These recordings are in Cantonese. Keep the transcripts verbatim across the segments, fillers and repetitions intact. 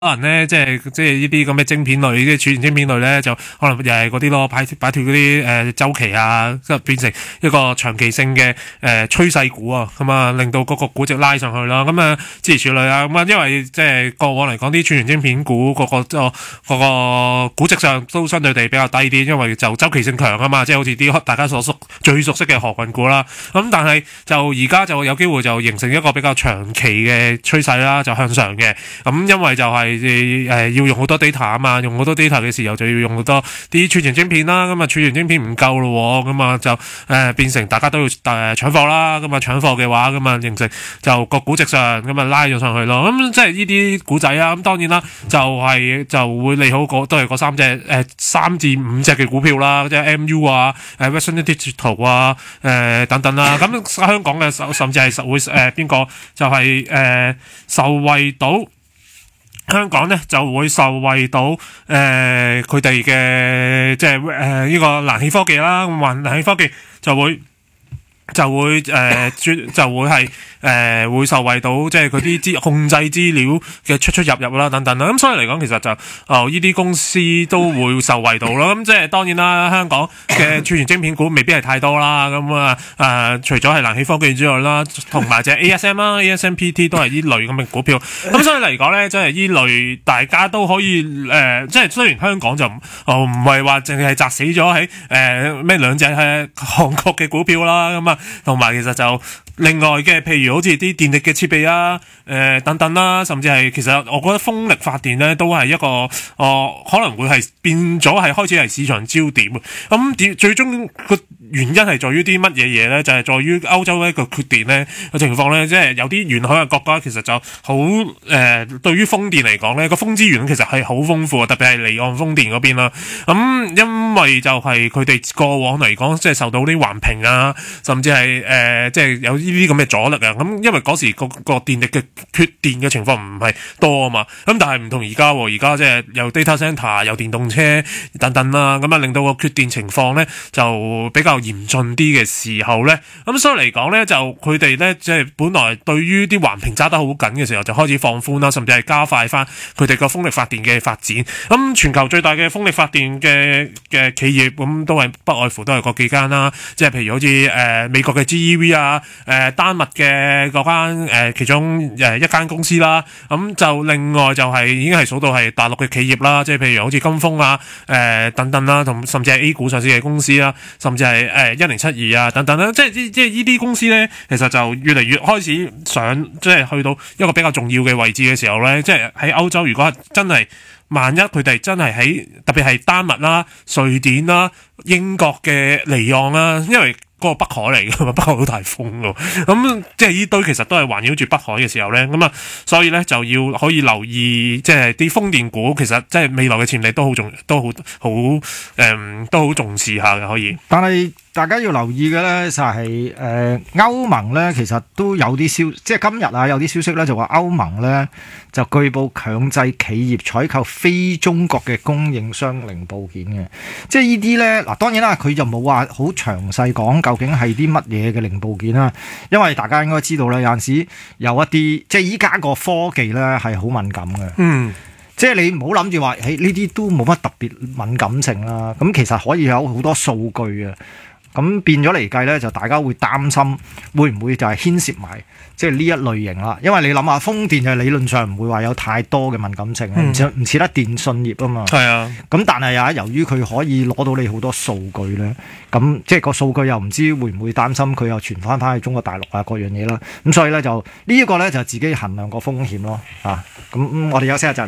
可能咧，即係即係呢啲咁嘅晶片類，即係儲存晶片類咧，就可能又係嗰啲咯，擺擺脫嗰啲誒週期啊，即係變成一個長期性嘅誒趨勢股啊，咁啊令到嗰個估值拉上去啦。咁啊支持處理啊，咁啊因為即係過往嚟講啲儲存晶片股個個嗰個個估值上都相對地比較低啲，因為就週期性強啊嘛，即係好似啲大家所熟最熟悉嘅航運股啦。咁但係就而家就有機會就形成一個比較長期嘅趨勢啦，就向上嘅。咁因為就係誒要用好多 data 啊嘛，用好多 data 嘅時候就要用好多啲儲存晶片啦，咁啊儲存晶片唔夠咯，咁啊就誒、呃、變成大家都要誒搶貨啦，咁啊搶貨嘅話，咁啊形成就個估值上咁啊拉咗上去咯，咁即係呢啲股仔啊，咁當然啦，就係、是、就會利好嗰都係嗰三隻誒三至五隻嘅股票啦，即係 M U 啊、誒 Western Digital 啊、誒、呃、等等啦，咁香港嘅甚至係實會誒邊個就係、是、誒、呃、受惠到。香港咧就會受惠到誒佢哋嘅即係誒呢個冷氣科技啦，咁冷氣科技就會就會誒、呃、就會係誒、呃、會受惠到即係佢啲資控制資料嘅出出入入啦等等啦，咁所以嚟講其實就哦呢啲公司都會受惠到啦，咁即係當然啦，香港嘅儲存晶片股未必係太多啦，咁啊誒除咗係冷氣科技之外啦，同埋就係 A S M 啦，A S M P T 都係呢類咁嘅股票，咁所以嚟講咧，即係呢類大家都可以誒、呃，即係雖然香港就哦唔係話淨係砸死咗喺誒咩兩隻係韓國嘅股票啦，咁啊。同埋其實就另外嘅，譬如好似啲電力嘅設備啊，誒、呃、等等啦，甚至係其實我覺得風力發電咧都係一個，哦、呃、可能會係變咗係開始係市場焦點。咁點最終個原因係在於啲乜嘢嘢咧？就係、是、在於歐洲一個缺電咧嘅情況咧，即係有啲沿海嘅國家其實就好誒、呃，對於風電嚟講咧，個風資源其實係好豐富，特別係離岸風電嗰邊啦。咁、嗯、因為就係佢哋過往嚟講，即係受到啲環評啊，甚至係誒、呃、即係有呢啲咁嘅阻力啊。咁因為嗰時個個電力嘅缺電嘅情況唔係多啊嘛。咁但係唔同而家，而家即係有 data center、有電動車等等啦，咁啊令到個缺電情況咧就比較嚴峻啲嘅時候咧，咁所以嚟講咧，就佢哋咧即係本來對於啲環評揸得好緊嘅時候，就開始放寬啦，甚至係加快翻佢哋個風力發電嘅發展。咁全球最大嘅風力發電嘅嘅企業，咁都係不外乎都係嗰幾間啦，即係譬如好似誒、呃、美國嘅 G E V 啊，誒、呃、丹麥嘅嗰間誒其中誒、呃、一間公司啦，咁就另外就係、是、已經係數到係大陸嘅企業啦，即係譬如好似金峰啊，誒、呃、等等啦，同甚至係 A 股上市嘅公司啦，甚至係誒一零七二啊等等啦，即係即係呢啲公司咧，其實就越嚟越開始上，即係去到一個比較重要嘅位置嘅時候咧，即係喺歐洲，如果真係萬一佢哋真係喺特別係丹麥啦、瑞典啦、英國嘅離岸啦，因為嗰個北海嚟嘅嘛，北海好大風㗎，咁即係呢堆其實都係環繞住北海嘅時候咧，咁啊，所以咧就要可以留意，即係啲風電股其實即係未來嘅潛力都好重，都好好誒，都好重視下嘅可以。 但係大家要留意嘅咧就係誒歐盟咧，其實都有啲消，即係今日啊有啲消息咧就話歐盟咧就據報強制企業採購非中國嘅供應商零部件嘅，即係呢啲咧嗱，當然啦，佢就冇話好詳細講究竟係啲乜嘢嘅零部件啦，因為大家應該知道咧，有陣時有一啲即係依家個科技咧係好敏感嘅，嗯。即係你唔好諗住話，誒呢啲都冇乜特別敏感性啦。咁其實可以有好多數據啊。咁變咗嚟計咧，就大家會擔心會唔會就係牽涉埋即係呢一類型啦。因為你諗下，風電就理論上唔會話有太多嘅敏感性，唔似唔似得電信業啊嘛。係啊。咁但係啊，由於佢可以攞到你好多數據咧，咁即係個數據又唔知會唔會擔心佢又傳翻翻去中國大陸啊各樣嘢啦。咁所以咧就呢一個咧就自己衡量個風險咯。啊，咁、嗯、我哋休息一陣。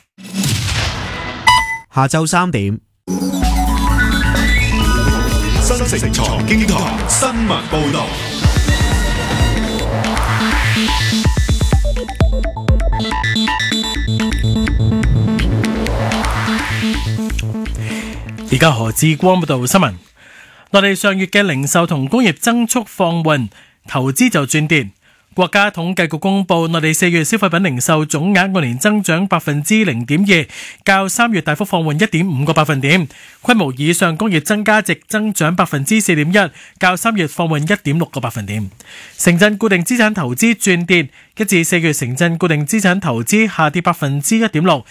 下晝三點， 新城財經台新聞報道。 而家何志光報道新聞。內地上月嘅零售同工業增速放緩，投資就轉跌。 國家統計局公布，內地四月消費品零售總額按年增長百分之零點二，較三月大幅放緩一點五個百分點。規模以上工業增加值增長百分之四點一，較三月放緩一點六個百分點。城鎮固定資產投資轉跌，一至四月城鎮固定資產投資下跌百分之一點六，